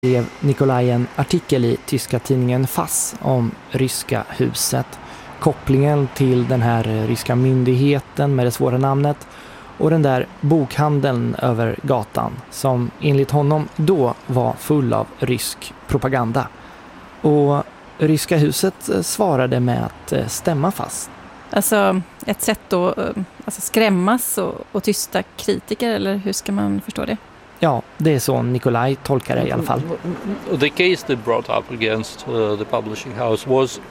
skrev Nikolaj en artikel i tyska tidningen FAS om ryska huset, kopplingen till den här ryska myndigheten med det svåra namnet och den där bokhandeln över gatan som enligt honom då var full av rysk propaganda. Och ryska huset svarade med att stämma FAS. Alltså ett sätt att skrämmas och tysta kritiker, eller hur ska man förstå det? Ja, det är så Nikolaj tolkar det i alla fall. The case they brought up against the publishing house was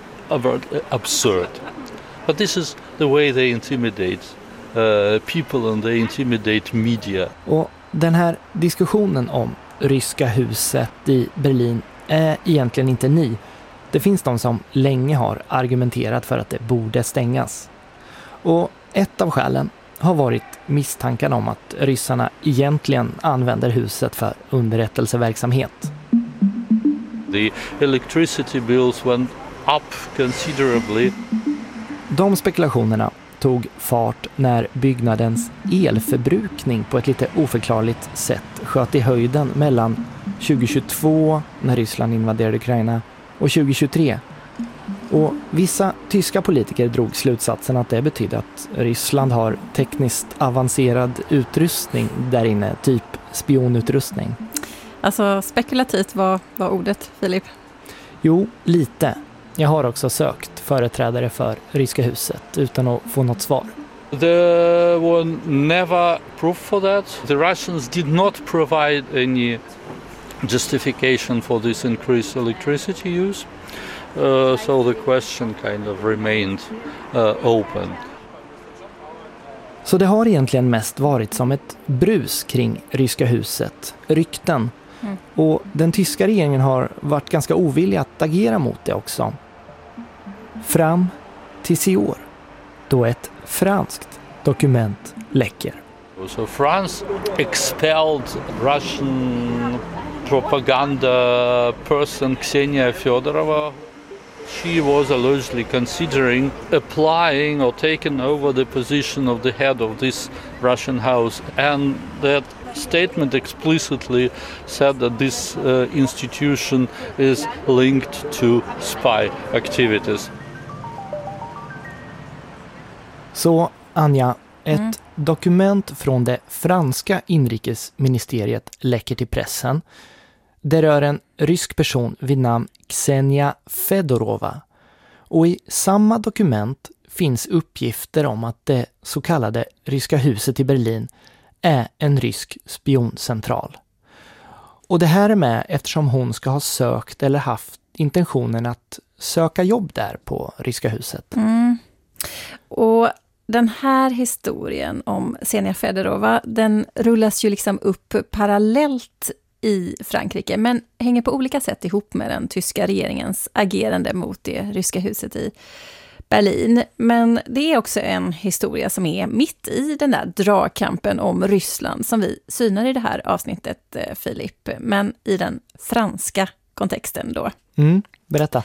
absurd. But this is the way they intimidate people and they intimidate media. Och den här diskussionen om ryska huset i Berlin är egentligen inte ny. Det finns de som länge har argumenterat för att det borde stängas. Och ett av skälen har varit misstanken om att ryssarna egentligen använder huset för underrättelseverksamhet. The electricity bills went up considerably. De spekulationerna tog fart när byggnadens elförbrukning på ett lite oförklarligt sätt sköt i höjden mellan 2022 när Ryssland invaderade Ukraina och 2023. Och vissa tyska politiker drog slutsatsen att det betyder att Ryssland har tekniskt avancerad utrustning där inne, typ spionutrustning. Alltså spekulativt var ordet, Filip? Jo, lite. Jag har också sökt företrädare för ryska huset utan att få något svar. There were never proof for that. The Russians did not provide any justification for this increased electricity use. So the question kind of remained open. Så det har egentligen mest varit som ett brus kring ryska huset, rykten. Och den tyska regeringen har varit ganska ovillig att agera mot det också. Fram till i år, då ett franskt dokument läcker. So France expelled Russian propaganda person Ksenia Fedorova. She was allegedly considering applying or taking over the position of the head of this Russian house, and that statement explicitly said that this institution is linked to spy activities. Så Anja, ett dokument från det franska inrikesministeriet läcker till pressen. Det rör en rysk person vid namn Ksenia Fedorova. Och i samma dokument finns uppgifter om att det så kallade ryska huset i Berlin är en rysk spioncentral. Och det här är med eftersom hon ska ha sökt eller haft intentionen att söka jobb där på ryska huset. Och den här historien om Ksenia Fedorova, den rullas ju liksom upp parallellt i Frankrike, men hänger på olika sätt ihop med den tyska regeringens agerande mot det ryska huset i Berlin. Men det är också en historia som är mitt i den där dragkampen om Ryssland som vi synar i det här avsnittet, Filip, men i den franska kontexten då. Berätta.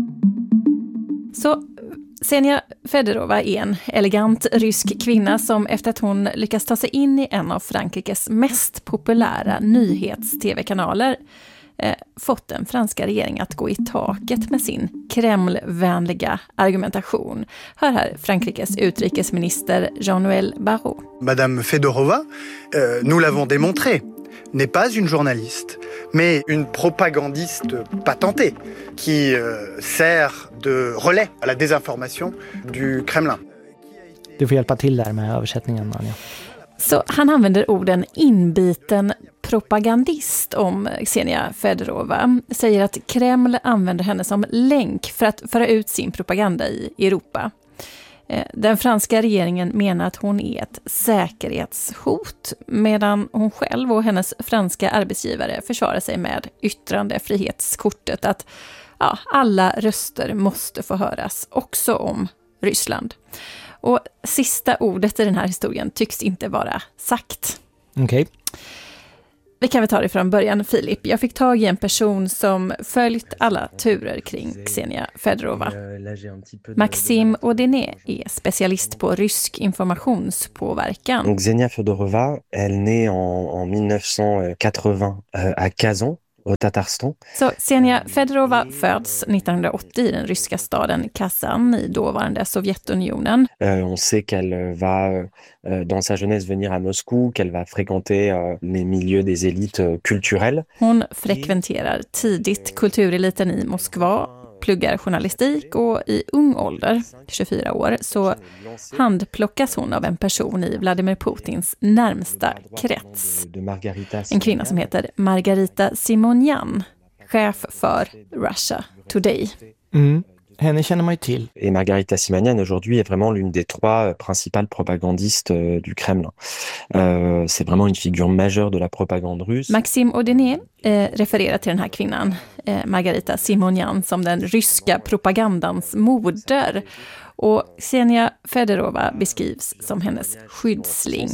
Så Ksenia Fedorova är en elegant rysk kvinna som efter att hon lyckas ta sig in i en av Frankrikes mest populära nyhets-tv-kanaler fått den franska regeringen att gå i taket med sin Kremlvänliga argumentation. Hör här Frankrikes utrikesminister Jean-Noël Barrot. Madame Fedorova, nous l'avons démontré, n'est pas une journaliste, mais une propagandiste patentée qui sert de relais à la désinformation du Kremlin. Du får hjälpa till där med översättningen, Anja. Så han använder orden inbiten propagandist om Ksenia Fedorova. Säger att Kreml använder henne som länk för att föra ut sin propaganda i Europa. Den franska regeringen menar att hon är ett säkerhetshot, medan hon själv och hennes franska arbetsgivare försvarar sig med yttrandefrihetskortet att alla röster måste få höras, också om Ryssland. Och sista ordet i den här historien tycks inte vara sagt. Okej. Vi kan väl ta det från början, Filip. Jag fick tag i en person som följt alla turer kring Ksenia Fedorova. Maxime Audinet är specialist på rysk informationspåverkan. Donc Ksenia Fedorova, elle naît en 1980 à Kazan, au Tatarstan. Så Ksenia Fedorova föds 1980 i den ryska staden Kazan i dåvarande Sovjetunionen. On sait qu'elle va dans sa jeunesse venir à Moscou, qu'elle va fréquenter les milieux des élites culturelles. Hon frekventerar tidigt kultureliten i Moskva, pluggar journalistik och i ung ålder, 24 år, så handplockas hon av en person i Vladimir Putins närmsta krets. En kvinna som heter Margarita Simonyan, chef för Russia Today. Henne känner man ju till. Et Margarita Simonyan aujourd'hui est vraiment l'une des 3 principales propagandistes du Kremlin. C'est vraiment une figure majeure de la propagande russe. Maxime Audinet refererar till den här kvinnan, Margarita Simonyan, som den ryska propagandans moder. Och Ksenia Fedorova beskrivs som hennes skyddsling.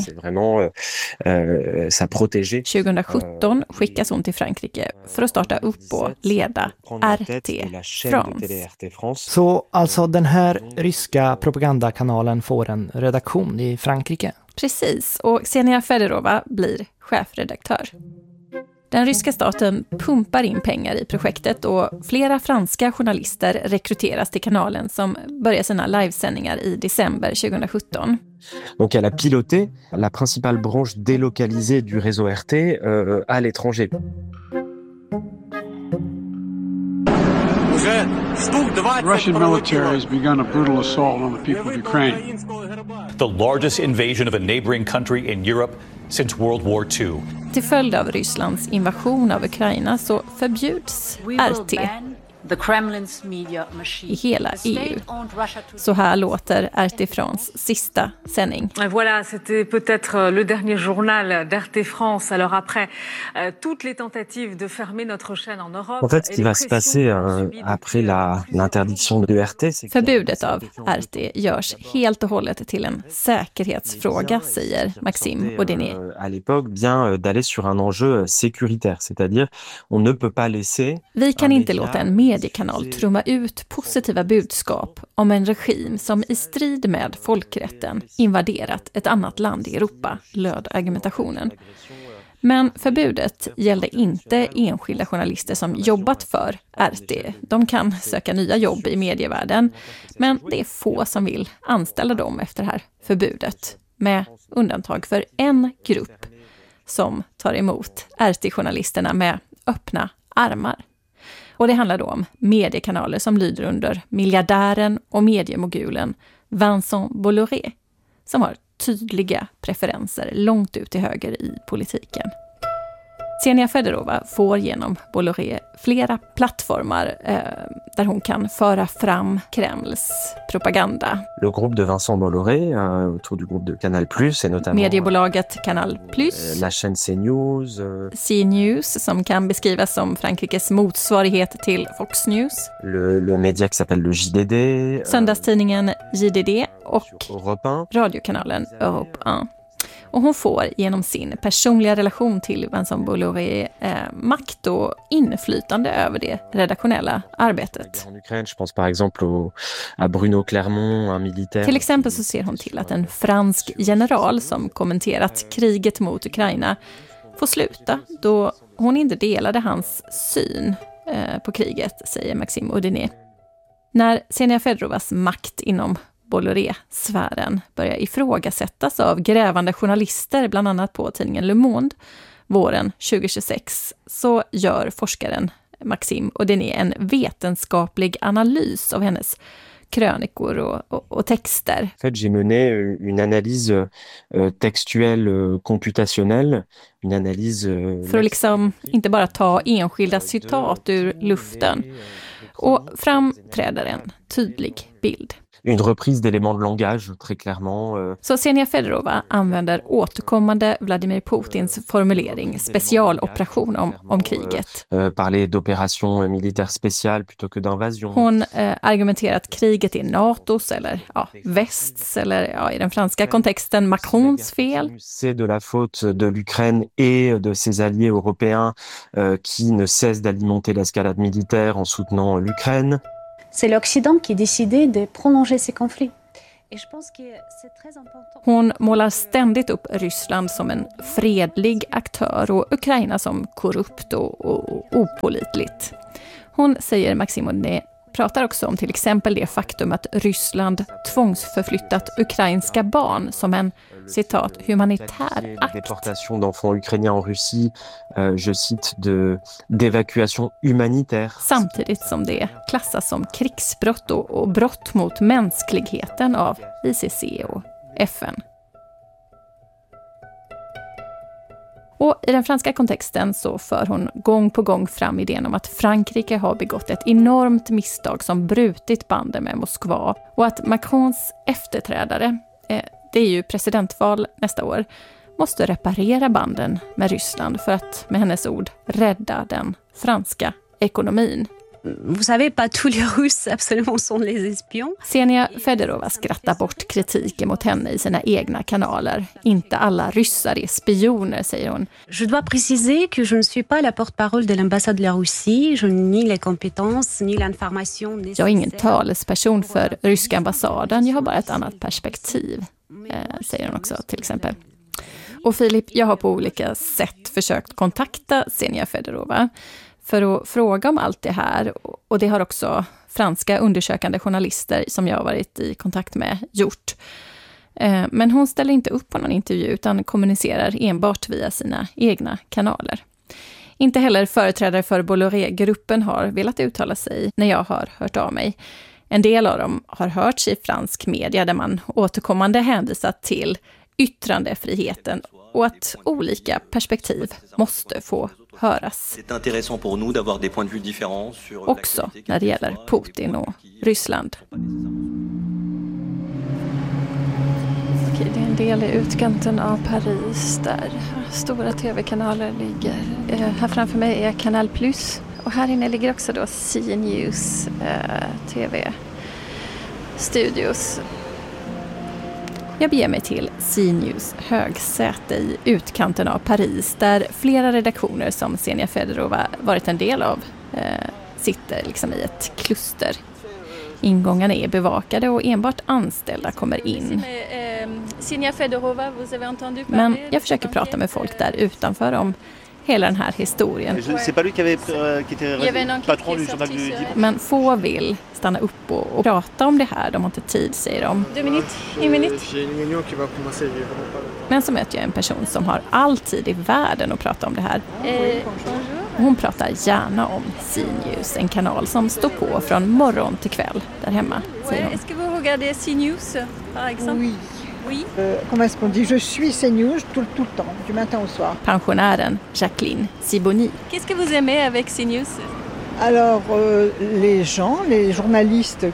2017 skickas hon till Frankrike för att starta upp och leda RT France. Så alltså den här ryska propagandakanalen får en redaktion i Frankrike? Precis, och Ksenia Fedorova blir chefredaktör. Den ryska staten pumpar in pengar i projektet och flera franska journalister rekryteras till kanalen som börjar sina livesändningar i december 2017. Donc elle a piloté la principale branche délocalisée du réseau RT à l'étranger. The Russian military has begun a brutal assault on the people of Ukraine. The largest invasion of a neighboring country in Europe since World War II. Till följd av Rysslands invasion av Ukraina så förbjuds RT i hela EU. Så här låter RT France sista sändning. Voilà, c'était peut-être le dernier journal d'RT France. Alors après toutes les tentatives de fermer notre chaîne en Europe. En fait, ce qui va se passer après l'interdiction de RT, c'est Förbudet av RT görs helt och hållet till en säkerhetsfråga, säger Maxime Audinet. À l'époque, bien d'aller sur un enjeu sécuritaire, c'est-à-dire on ne peut pas laisser. Vi kan inte låta en mediekanal trumma ut positiva budskap om en regim som i strid med folkrätten invaderat ett annat land i Europa, löd argumentationen. Men förbudet gällde inte enskilda journalister som jobbat för RT. De kan söka nya jobb i medievärlden, men det är få som vill anställa dem efter det här förbudet, med undantag för en grupp som tar emot RT-journalisterna med öppna armar. Och det handlar då om mediekanaler som lyder under miljardären och mediemogulen Vincent Bolloré, som har tydliga preferenser långt ut till höger i politiken. Ksenia Fedorova får genom Bolloré flera plattformar där hon kan föra fram Kremls propaganda. Le groupe de Vincent Bolloré autour du groupe de Canal+, et notamment mediebolaget Canal+, la chaîne CNews, CNews som kan beskrivas som Frankrikes motsvarighet till Fox News, le média qui s'appelle le JDD, söndagstidningen JDD och radiokanalen Europe 1. Och hon får genom sin personliga relation till Vincent Bolloré makt och inflytande över det redaktionella arbetet. Till exempel så ser hon till att en fransk general som kommenterat kriget mot Ukraina får sluta då hon inte delade hans syn på kriget, säger Maxime Audinet. När Ksenia Fedorovas makt inom Bolloré-sfären börjar ifrågasättas av grävande journalister, bland annat på tidningen Le Monde, våren 2026, så gör forskaren Maxime Audinet en vetenskaplig analys av hennes krönikor och texter. En fait, j'ai mené une analyse textuelle computationnelle, une analyse för att liksom inte bara ta enskilda citat ur luften. Och framträder en tydlig bild. Une reprise d'éléments de langage, très clairement. Så Ksenia Fedorova använder återkommande Vladimir Putins formulering specialoperation om kriget. Parler d'opération militaire spéciale plutôt que d'invasion. Hon argumenterar att kriget är NATOs eller västs eller i den franska kontexten Macrons fel. C'est de la faute de l'Ukraine et de ses alliés européens qui ne cessent d'alimenter l'escalade militaire en soutenant l'Ukraine. C'est l'Occident qui a décidé de prolonger ces conflits. Hon målar ständigt upp Ryssland som en fredlig aktör och Ukraina som korrupt och opålitligt. Hon, säger Maxime Audinet, pratar också om till exempel det faktum att Ryssland tvångsförflyttat ukrainska barn som en, citat, humanitär akt. Déportation d'enfants ukrainiens en Russie, je cite, d'évacuation humanitaire. Samtidigt som det klassas som krigsbrott och brott mot mänskligheten av ICC och FN. Och i den franska kontexten så för hon gång på gång fram idén om att Frankrike har begått ett enormt misstag som brutit banden med Moskva och att Macrons efterträdare, det är ju presidentval nästa år, måste reparera banden med Ryssland för att, med hennes ord, rädda den franska ekonomin. Vous savez, pas tous les Russes absolument sont les espions. Ksenia Fedorova skrattar bort kritiken mot henne i sina egna kanaler. Inte alla ryssar är spioner, säger hon. Je dois préciser que je ne suis pas la porte-parole de l'ambassade de la Russie. Je n'ai ni les compétences ni l'information nécessaire. Jag är ingen talesperson för ryska ambassaden. Jag har bara ett annat perspektiv, säger hon också till exempel. Och Filip, jag har på olika sätt försökt kontakta Ksenia Fedorova för att fråga om allt det här, och det har också franska undersökande journalister som jag har varit i kontakt med gjort. Men hon ställer inte upp på någon intervju utan kommunicerar enbart via sina egna kanaler. Inte heller företrädare för Bolloré-gruppen har velat uttala sig när jag har hört av mig. En del av dem har hörts i fransk media där man återkommande hänvisat till yttrandefriheten och att olika perspektiv måste få höras. Också när det gäller Putin och Ryssland. Okej, det är en del i utkanten av Paris där stora tv-kanaler ligger. Här framför mig är Canal Plus och här inne ligger också då CNews tv-studios. Jag beger mig till CNews högsäte i utkanten av Paris där flera redaktioner som Ksenia Fedorova varit en del av sitter liksom i ett kluster. Ingångarna är bevakade och enbart anställda kommer in. Men jag försöker prata med folk där utanför om hela den här historien. Men få vill stanna upp och prata om det här. De har inte tid, säger de. Men så möter jag en person som har all tid i världen att prata om det här. Hon pratar gärna om CNews, en kanal som står på från morgon till kväll där hemma, säger hon. Est-ce que vous regardez CNews, par exemple? Oui. Comment est-ce qu'on dit? Je suis CNews tout le temps, du matin au soir. Pensionären Jacqueline Sibony. Qu'est-ce que vous aimez avec CNews? Alors, les gens, les journalistes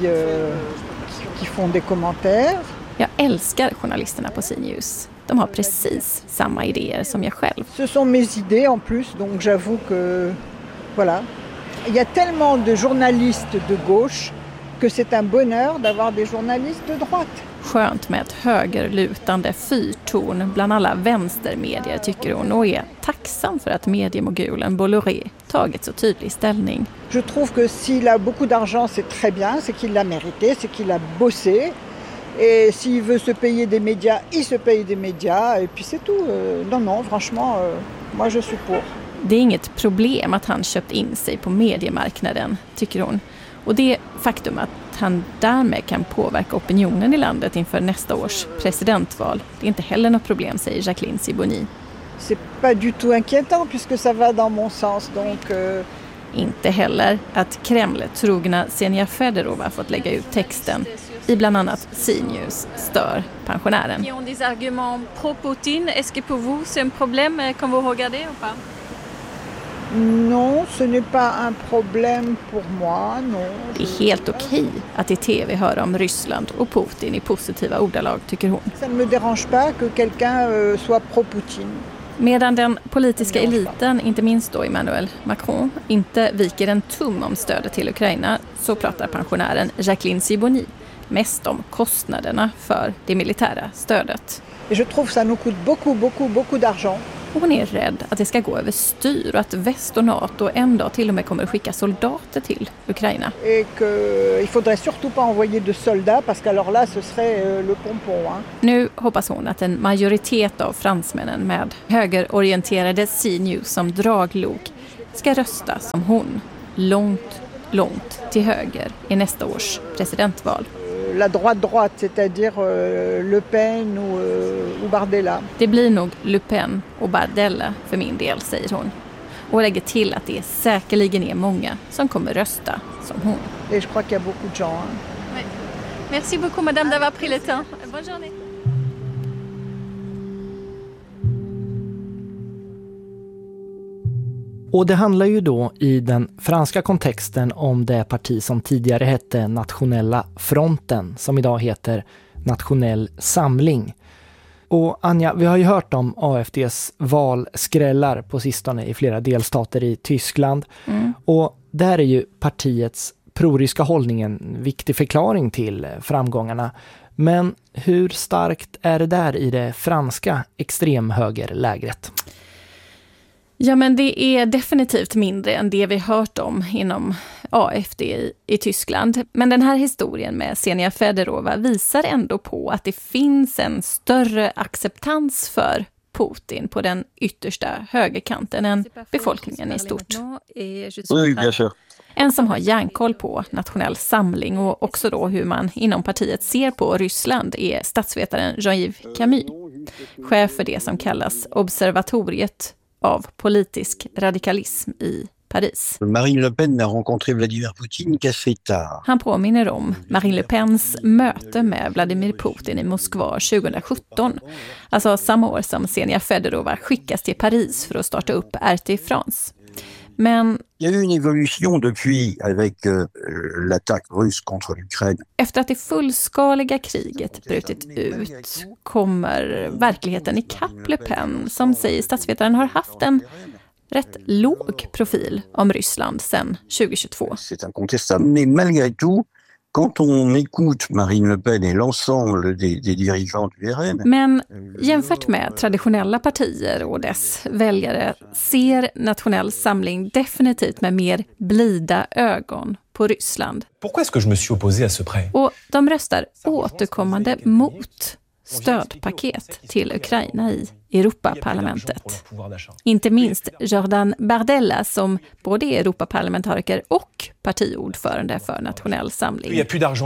qui font des commentaires. Jag älskar journalisterna på CNews. De har precis samma idéer som jag själv. Ce sont mes idées en plus, donc j'avoue que voilà. Il y a tellement de journalistes de gauche que c'est un bonheur d'avoir des journalistes de droite. Skönt med ett högerlutande fyrtorn bland alla vänstermedier, tycker hon, och är tacksam för att mediemogulen Bolloré tagit så tydlig ställning. Je trouve que s'il a beaucoup d'argent, c'est très bien, c'est qu'il l'a mérité, c'est qu'il a bossé. Et s'il veut se payer des médias, il se paye des médias, et puis c'est tout. Non, franchement, moi je suis pour. Det är inget problem att han köpt in sig på mediemarknaden, tycker hon. Och det faktum att han därmed kan påverka opinionen i landet inför nästa års presidentval, det är inte heller något problem, säger Jacqueline Sibony. C'est pas du tout inquiétant puisque ça va dans mon sens, donc... Inte heller att Kreml-trogna Ksenia Fedorova fått lägga ut texten i bland annat CNews stör pensionären. Qui ont des arguments pro-Poutine, est-ce que pour vous c'est un problème quand vous regardez ou pas? Non, ce n'est pas un problème pour moi, non. Det är helt okej att i tv höra om Ryssland och Putin i positiva ordalag, tycker hon. Ça ne me dérange pas que quelqu'un soit pro-Poutine. Medan den politiska eliten, inte minst då Emmanuel Macron, inte viker en tum om stödet till Ukraina, så pratar pensionären Jacqueline Sibony mest om kostnaderna för det militära stödet. Et je trouve ça nous coûte beaucoup d'argent. Och hon är rädd att det ska gå över styr och att väst och NATO en dag till och med kommer att skicka soldater till Ukraina. Il faudrait surtout pas envoyer de soldats parce qu'alors là ce serait le pompon. Nu hoppas hon att en majoritet av fransmännen med högerorienterade CNews som draglok ska rösta som hon, långt till höger i nästa års presidentval. La droite, c'est-à-dire Le Pen ou Bardella. Det blir nog Le Pen och Bardella för min del, säger hon. Och lägger till att det säkerligen är många som kommer rösta som hon. Et je crois qu'il y a beaucoup de gens. Oui. Merci beaucoup madame d'avoir pris le temps. Bonne journée. Och det handlar ju då i den franska kontexten om det parti som tidigare hette Nationella fronten, som idag heter Nationell samling. Och Anja, vi har ju hört om AFDs valskrällar på sistone i flera delstater i Tyskland. Och där är ju partiets proryska hållning en viktig förklaring till framgångarna. Men hur starkt är det där i det franska extremhögerlägret? Ja, men det är definitivt mindre än det vi hört om inom AFD i Tyskland. Men den här historien med Ksenia Federova visar ändå på att det finns en större acceptans för Putin på den yttersta högerkanten än befolkningen i stort. En som har järnkoll på Nationell samling och också då hur man inom partiet ser på Ryssland är statsvetaren Jean-Yves Camus, chef för det som kallas Observatoriet av politisk radikalism i Paris. Marine Le Pen a rencontré Vladimir Poutine qu'assez tard. Han påminner om Marine Le Pens möte med Vladimir Putin i Moskva 2017. Alltså samma år som Ksenia Federova skickas till Paris för att starta upp RT France. Men il y a eu une évolution depuis avec l'attaque russe contre l'Ukraine. Efter att det fullskaliga kriget brutit ut kommer verkligheten i kapp Le Pen, som säger statsvetaren har haft en rätt låg profil om Ryssland sedan 2022. C'est incontestable, mais malgré tout, quand on écoute Marine Le Pen et l'ensemble des dirigeants du RN. Men jämfört med traditionella partier och dess väljare ser Nationell samling definitivt med mer blida ögon på Ryssland. Pourquoi est-ce que je me suis opposé à ce prêt? Och de röstar återkommande mot stödpaket till Ukraina i Europaparlamentet. Inte minst Jordan Bardella som både är Europaparlamentariker och partiordförande för Nationell samling.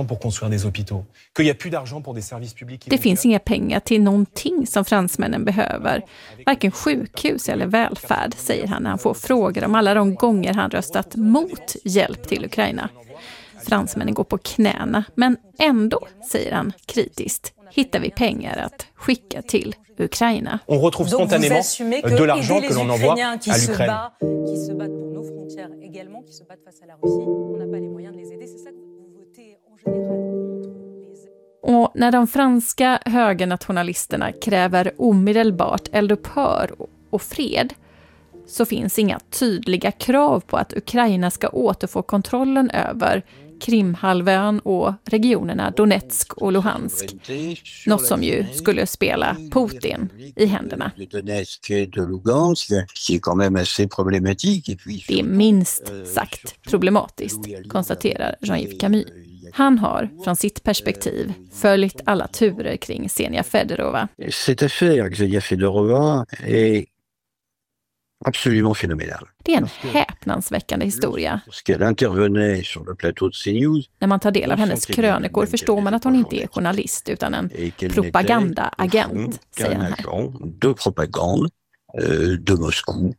Det finns inga pengar till någonting som fransmännen behöver. Varken sjukhus eller välfärd, säger han när han får frågor om alla de gånger han röstat mot hjälp till Ukraina. Fransmännen går på knäna, men ändå, säger han kritiskt, hittar vi pengar att skicka till Ukraina. On retrouve spontanément de l'argent que l'on envoie à l'Ukraine. Och när de franska högernationalisterna kräver omedelbart eldupphör och fred så finns inga tydliga krav på att Ukraina ska återfå kontrollen över Krimhalvön och regionerna Donetsk och Luhansk. Något som ju skulle spela Putin i händerna. Det är minst sagt problematiskt, konstaterar Jean-Yves Camus. Han har från sitt perspektiv följt alla turer kring Ksenia Federova. Cette affaire, Ksenia Federova, est absolument phénoménal. Det är en häpnadsväckande historia. När man tar del av hennes krönikor förstår man att hon inte är journalist utan en propagandaagent, säger han här. De propagande de Moscou.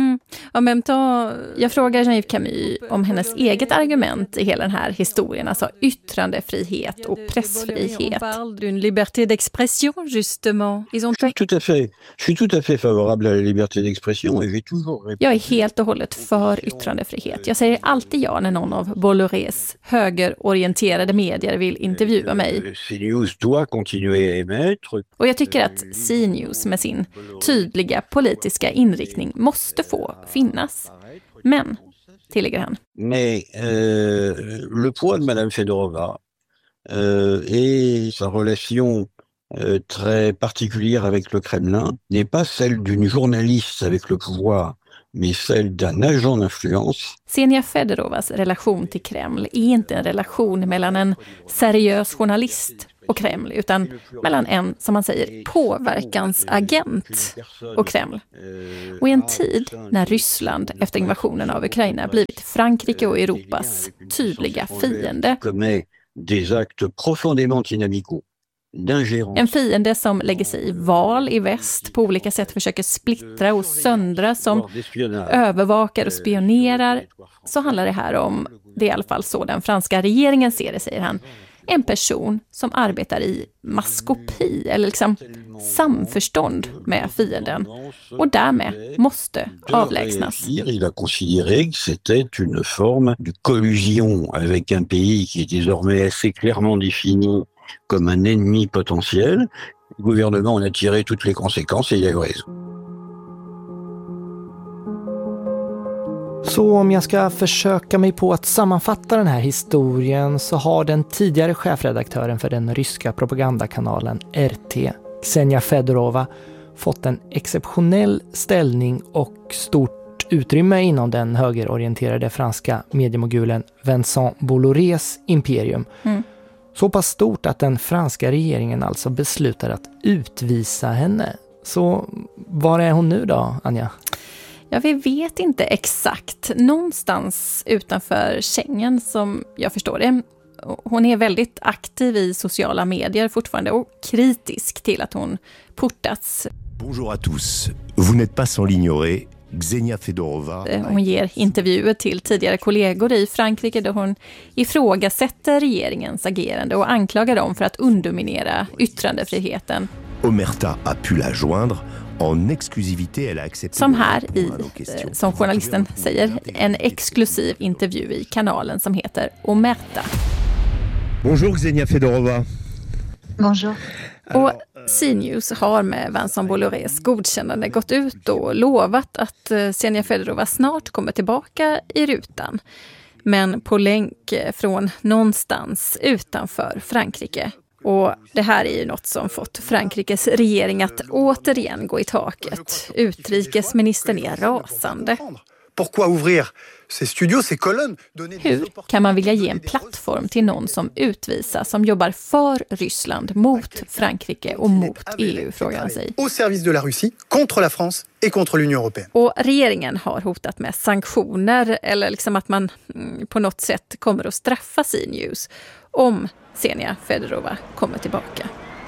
Jag frågar Jean-Yves Camus om hennes eget argument i hela den här historien, alltså yttrandefrihet och pressfrihet. liberté d'expression, justement. Je suis tout à fait favorable à la liberté d'expression et j'ai toujours. Jag är helt och hållet för yttrandefrihet. Jag säger alltid ja när någon av Bollorés högerorienterade medier vill intervjua mig. CNews doit continuer à émettre. Och jag tycker att CNews med sin tydliga politiska inriktning måste få finnas. Men, tillägger han. Mais le poids de Madame Fedorova et sa relation très particulière avec le Kremlin n'est pas celle d'une journaliste avec le pouvoir, mais celle d'un agent d'influence. Ksenia Fedorovas relation till Kreml är inte en relation mellan en seriös journalist och Kreml, utan mellan en, som man säger, påverkansagent och Kreml. Och i en tid när Ryssland efter invasionen av Ukraina blivit Frankrike och Europas tydliga fiende. En fiende som lägger sig i val i väst, på olika sätt försöker splittra och söndra, som övervakar och spionerar, så handlar det här om, det är i alla fall så den franska regeringen ser det, säger han, en person som arbetar i maskopi eller liksom samförstånd med fienden och därmed måste avlägsnas. Il a considéré que c'était une forme de collusion avec un pays qui est désormais assez clairement défini comme un ennemi potentiel. Le gouvernement en a tiré toutes les conséquences et il a eu raison. Så om jag ska försöka mig på att sammanfatta den här historien, så har den tidigare chefredaktören för den ryska propagandakanalen RT, Ksenia Fedorova, fått en exceptionell ställning och stort utrymme inom den högerorienterade franska mediemogulen Vincent Bollorés imperium. Så pass stort att den franska regeringen alltså beslutar att utvisa henne. Så var är hon nu då, Anja? Ja, vi vet inte exakt. Någonstans utanför Schengen, som jag förstår det. Hon är väldigt aktiv i sociala medier fortfarande och kritisk till att hon portats. Bonjour à tous. Vous n'êtes pas sans l'ignorer. Ksenia Fedorova. Hon ger intervjuer till tidigare kollegor i Frankrike där hon ifrågasätter regeringens agerande och anklagar dem för att underminera yttrandefriheten. Omerta a pu la joindre. Som här som journalisten säger, en exklusiv intervju i kanalen som heter Omerta. Bonjour Ksenia Fedorova. Bonjour. Och CNews har med Vincent Bollorés godkännande gått ut och lovat att Ksenia Fedorova snart kommer tillbaka i rutan. Men på länk från någonstans utanför Frankrike. Och det här är ju något som fått Frankrikes regering att återigen gå i taket. Utrikesministern är rasande. Hur kan man vilja ge en plattform till någon som utvisas, som jobbar för Ryssland, mot Frankrike och mot EU, frågar han sig. Och regeringen har hotat med sanktioner, eller liksom att man på något sätt kommer att straffa CNews om Ksenia Fedorova kommer tillbaka.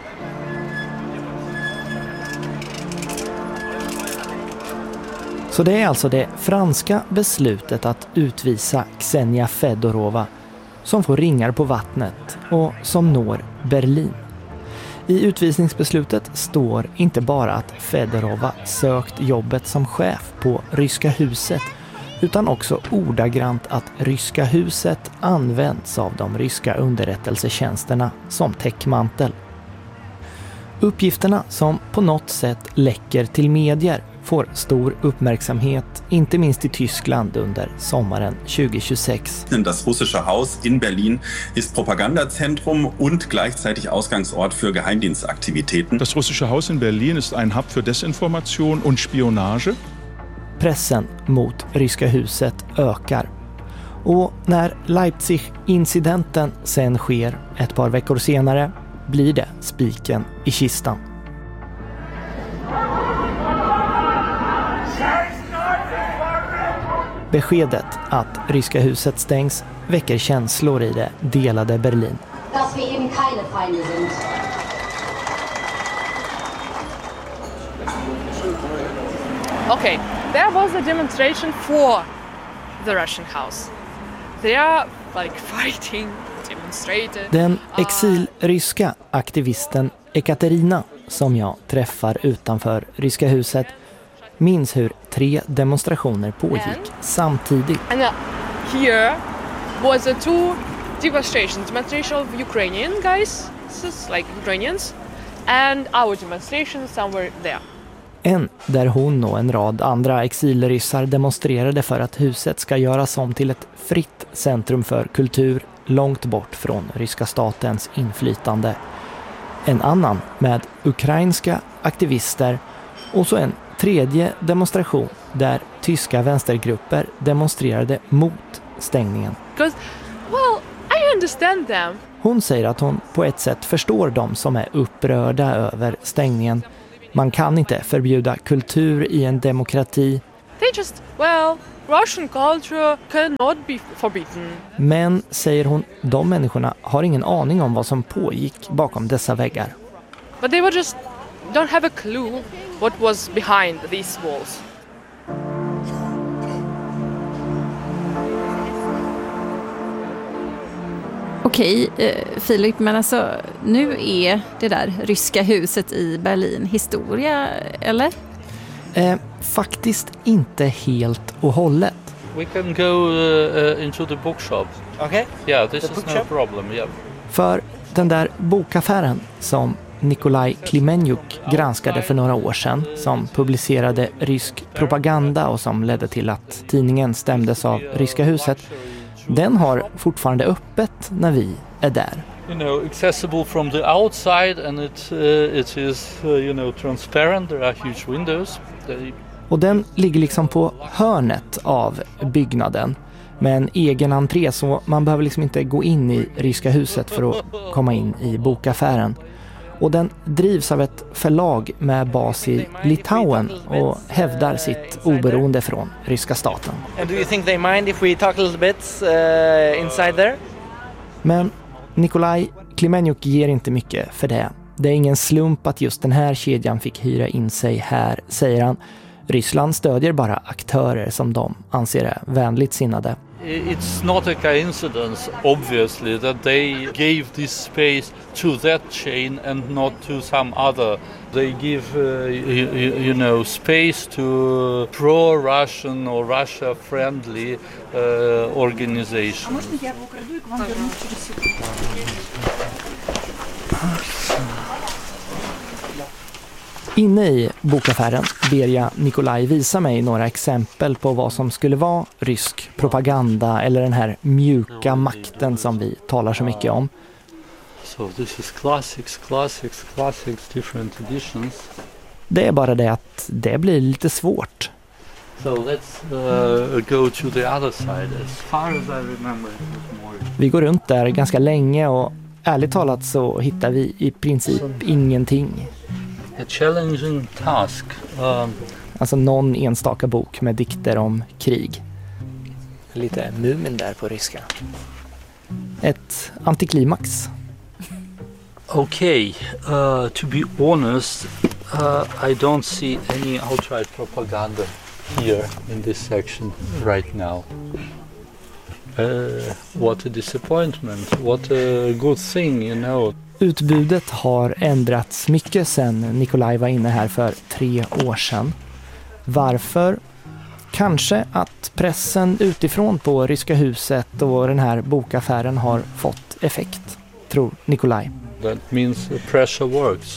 Så det är alltså det franska beslutet att utvisa Ksenia Fedorova som får ringar på vattnet och som når Berlin. I utvisningsbeslutet står inte bara att Fedorova sökt jobbet som chef på Ryska huset, utan också ordagrant att Ryska huset används av de ryska underrättelsetjänsterna som täckmantel. Uppgifterna som på något sätt läcker till medier får stor uppmärksamhet, inte minst i Tyskland under sommaren 2026. Das russische Haus in Berlin ist Propagandazentrum und gleichzeitig Ausgangsort für Geheimdienstaktivitäten. Das russische Haus in Berlin ist ein Hub für Desinformation und Spionage. Pressen mot Ryska huset ökar. Och när Leipzig-incidenten sen sker ett par veckor senare blir det spiken i kistan. Beskedet att Ryska huset stängs väcker känslor i det delade Berlin. Dass wir eben keine Feinde sind. Okay, there was a demonstration for the Russian house. They are like fighting, demonstrated. Den exilryska aktivisten Ekaterina, som jag träffar utanför Ryska huset, minns hur 3 demonstrationer pågick samtidigt. And here was a 2 demonstrations. Demonstration of Ukrainian guys, like Ukrainians, and our demonstration somewhere there. En där hon och en rad andra exilryssar demonstrerade för att huset ska göras om till ett fritt centrum för kultur långt bort från ryska statens inflytande. en annan med ukrainska aktivister och så en tredje demonstration där tyska vänstergrupper demonstrerade mot stängningen. I understand them. Hon säger att hon på ett sätt förstår dem som är upprörda över stängningen. Man kan inte förbjuda kultur i en demokrati. Russian culture cannot be forbidden. Men, säger hon, de människorna har ingen aning om vad som pågick bakom dessa väggar. But they were just don't have a clue what was behind these walls. Okej, Filip, men alltså nu är det där ryska huset i Berlin historia, eller? Faktiskt inte helt och hållet. We can go into the bookshop. Okay. Yeah, this is no problem. Yeah. För den där bokaffären som Nikolaj Klemenjuk granskade för några år sedan, som publicerade rysk propaganda och som ledde till att tidningen stämdes av ryska huset, den har fortfarande öppet när vi är där. Accessible from the outside and it is transparent. There are huge windows. Och den ligger liksom på hörnet av byggnaden med en egen entré, så man behöver liksom inte gå in i ryska huset för att komma in i bokaffären. Och den drivs av ett förlag med bas i Litauen och hävdar sitt oberoende från ryska staten. And do you think they mind if we talk a little bit inside there? Men Nikolaj Klemenjuk ger inte mycket för det. Det är ingen slump att just den här kedjan fick hyra in sig här, säger han. Ryssland stödjer bara aktörer som de anser är vänligt sinnade. It's not a coincidence, obviously, that they gave this space to that chain and not to some other. They give, space to pro-Russian or Russia-friendly organizations. Inne i bokaffären ber jag Nikolaj visa mig några exempel på vad som skulle vara rysk propaganda eller den här mjuka makten som vi talar så mycket om. So this is classics, different editions. Det är bara det att det blir lite svårt. So let's go to the other side. As far as I remember, it was more. Vi går runt där ganska länge och ärligt talat så hittar vi i princip ingenting. A challenging task. Alltså någon enstaka bok med dikter om krig. Lite Mumin där på ryska. Ett antiklimax. Okay, to be honest, I don't see any outright propaganda here in this section right now. What a disappointment, what a good thing, Utbudet har ändrats mycket sedan Nikolaj var inne här för 3 år sedan. Varför? Kanske att pressen utifrån på ryska huset och den här bokaffären har fått effekt, tror Nikolaj. That means pressure works.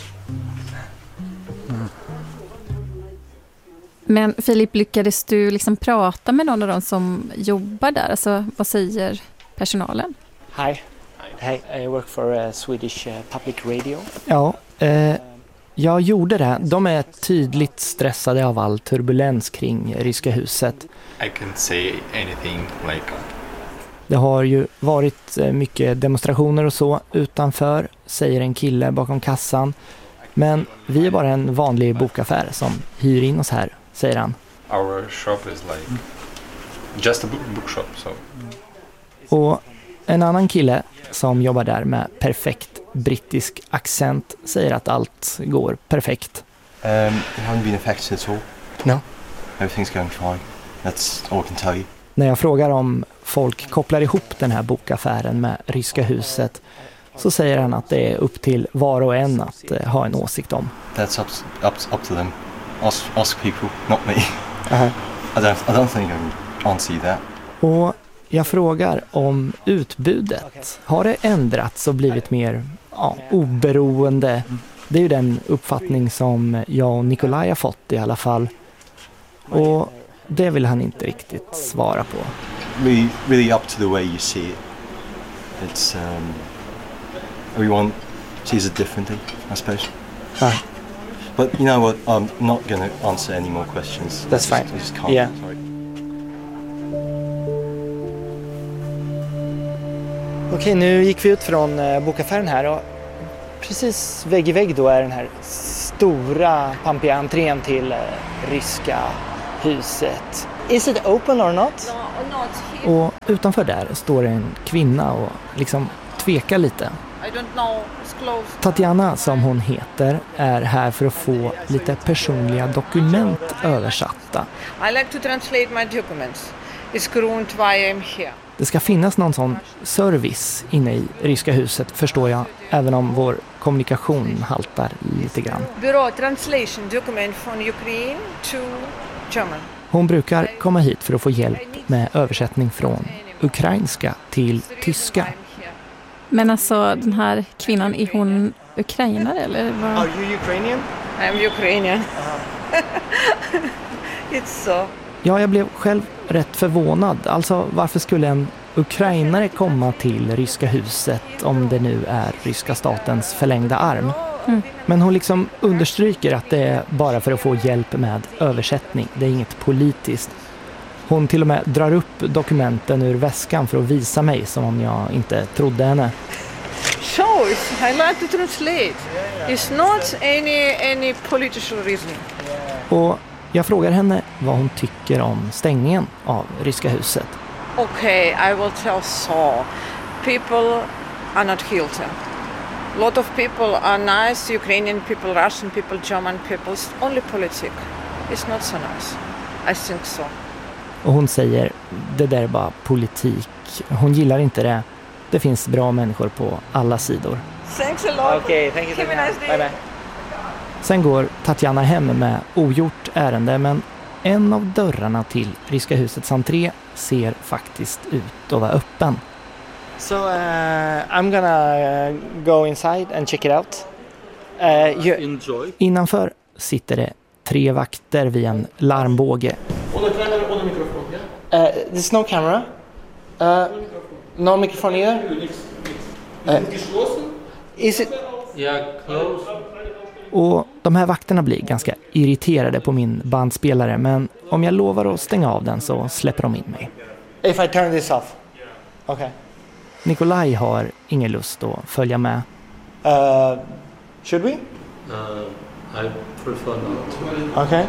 Men Filip, lyckades du liksom prata med någon av dem som jobbar där? Alltså, vad säger personalen? Hi, I work for Swedish Public Radio. Ja, jag gjorde det. De är tydligt stressade av all turbulens kring ryska huset. I can say anything like. Det har ju varit mycket demonstrationer och så utanför, säger en kille bakom kassan. Men vi är bara en vanlig bokaffär som hyr in oss här, säger han. Our shop is like just a bookshop, so. Och en annan kille som jobbar där med perfekt brittisk accent säger att allt går perfekt. It hasn't been affected at all. No. Everything's going fine. That's all I can tell you. När jag frågar om folk kopplar ihop den här bokaffären med ryska huset så säger han att det är upp till var och en att ha en åsikt om. That's up to them. Ask people, not me. I don't think I can answer that. Och jag frågar om utbudet. Har det ändrats och blivit mer oberoende? Det är ju den uppfattning som jag och Nikolaj har fått i alla fall. Och det vill han inte riktigt svara på. Really up to the way you see it. It's everyone sees a differently, I suppose. But you know what? I'm not going to answer any more questions. That's fine. I just can't. Yeah. Sorry. Okej, nu gick vi ut från bokaffären här och precis vägg i vägg då är den här stora pampiga entrén till ryska huset. Is it open or not? No, not here. Och utanför där står en kvinna och liksom tvekar lite. I don't know. It's closed. Tatjana, som hon heter, är här för att få lite personliga dokument översatta. I like to translate my documents. It's current why I'm here. Det ska finnas någon sån service inne i ryska huset, förstår jag, även om vår kommunikation haltar lite grann. Bureau translation document from Ukraine to German. Hon brukar komma hit för att få hjälp med översättning från ukrainska till tyska. Men alltså, den här kvinnan, är hon ukrainare eller vad? Are you Ukrainian? I'm Ukrainian. It's so. Ja, jag blev själv rätt förvånad. Alltså, varför skulle en ukrainare komma till ryska huset om det nu är ryska statens förlängda arm? Men hon liksom understryker att det är bara för att få hjälp med översättning. Det är inget politiskt. Hon till och med drar upp dokumenten ur väskan för att visa mig som om jag inte trodde henne. So, I like to translate. It's not any political reasoning. Och jag frågar henne vad hon tycker om stängningen av ryska huset. Okay, I will tell so. People are not guilty. A lot of people are nice, Ukrainian people, Russian people, German people. It's only politics. It's not so nice. I think so. Och hon säger, det där är bara politik. Hon gillar inte det. Det finns bra människor på alla sidor. Thanks a lot. Okay, thank you. Have a nice day. Bye bye. Sen går Tatjana hem med ogjort ärende, men en av dörrarna till ryska husets entré ser faktiskt ut att vara öppen. So I'm gonna go inside and check it out. Enjoy. Innanför sitter det 3 vakter vid en larmbåge. There's no camera. No microphone either. Is it? Yeah, close. Och de här vakterna blir ganska irriterade på min bandspelare, men om jag lovar att stänga av den så släpper de in mig. If I turn this off. Okay. Nikolaj har ingen lust att följa med. Should we? I prefer not to. Okay.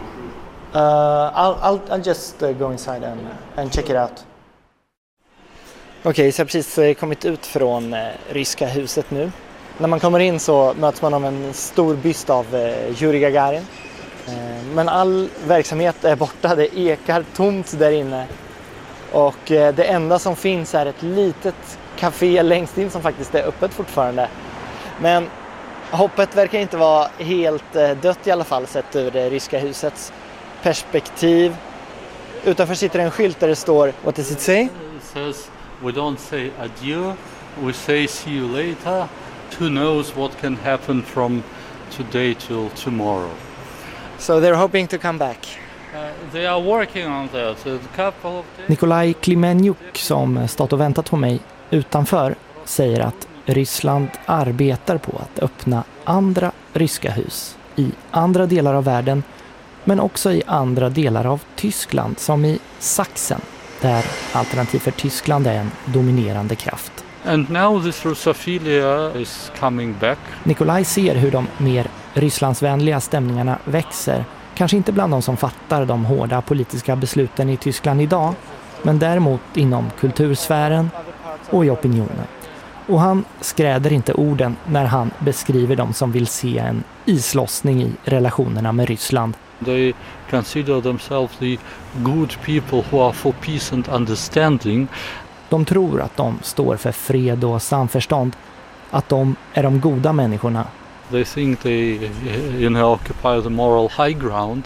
I'll just go inside and check it out. Okej, så jag har precis kommit ut från ryska huset nu. När man kommer in så möts man av en stor byst av Yuri Gagarin. Men all verksamhet är borta, det ekar tomt där inne. Och det enda som finns är ett litet café längst in som faktiskt är öppet fortfarande. Men hoppet verkar inte vara helt dött i alla fall sett ur det ryska husets perspektiv. Utanför sitter en skylt där det står, what does it say? It says, we don't say adieu, we say see you later. Who knows what can happen from today till tomorrow. So they're hoping to come back. They are working on that. A couple of days. Nikolaj Klimenjuk, som stått och väntat på mig utanför, säger att Ryssland arbetar på att öppna andra ryska hus i andra delar av världen, men också i andra delar av Tyskland, som i Sachsen, där Alternativ för Tyskland är en dominerande kraft. And now this Russophilia is coming back. Nikolaj ser hur de mer Rysslandsvänliga stämningarna växer. Kanske inte bland de som fattar de hårda politiska besluten i Tyskland idag, men däremot inom kultursfären och i opinionen. Och han skräder inte orden när han beskriver dem som vill se en islossning i relationerna med Ryssland. They consider themselves the good people who are for peace and understanding. De tror att de står för fred och samförstånd, att de är de goda människorna. They think they occupy the moral high ground.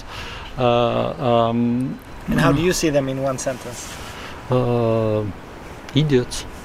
And how do you see them in one sentence? Idiots.